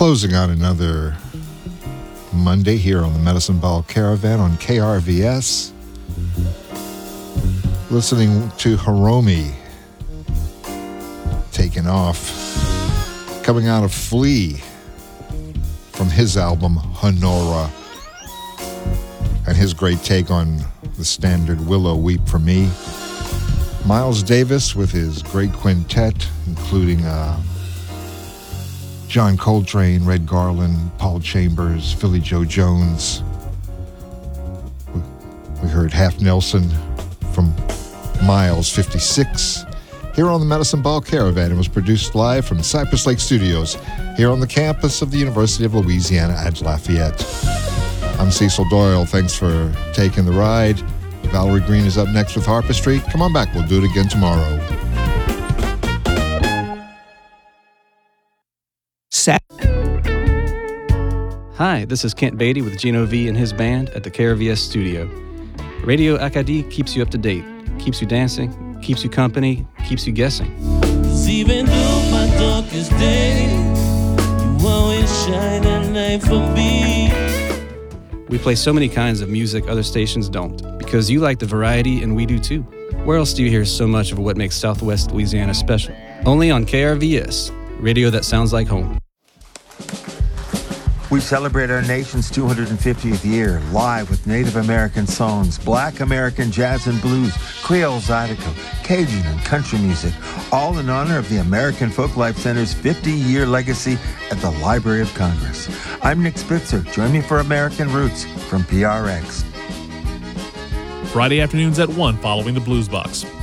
Closing on another Monday here on the Medicine Ball Caravan on KRVS. Listening to Hiromi, Taking Off, coming out of Flea from his album Honora, and his great take on the standard Willow Weep for Me. Miles Davis with his great quintet, including John Coltrane, Red Garland, Paul Chambers, Philly Joe Jones. We heard Half Nelson from Miles 56 here on the Medicine Ball Caravan. It was produced live from Cypress Lake Studios here on the campus of the University of Louisiana at Lafayette. I'm Cecil Doyle. Thanks for taking the ride. Valerie Green is up next with Harper Street. Come on back. We'll do it again tomorrow. Hi, this is Kent Beatty with Gino V and his band at the KRVS studio. Radio Acadie keeps you up to date, keeps you dancing, keeps you company, keeps you guessing. 'Cause even though my darkest day, you always shine a light for me. We play so many kinds of music other stations don't, because you like the variety and we do too. Where else do you hear so much of what makes Southwest Louisiana special? Only on KRVS, radio that sounds like home. We celebrate our nation's 250th year live with Native American songs, Black American jazz and blues, Creole Zydeco, Cajun and country music, all in honor of the American Folklife Center's 50-year legacy at the Library of Congress. I'm Nick Spitzer. Join me for American Roots from PRX. Friday afternoons at 1 following the Blues Box.